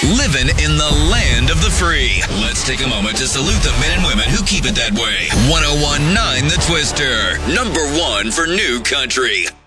living in the land of the free. Let's take a moment to salute the men and women who keep it that way. 101.9 The Twister, #1 for new country.